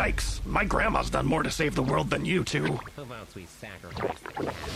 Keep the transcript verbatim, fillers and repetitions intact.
Yikes, my grandma's done more to save the world than you two. How about we sacrifice the cat?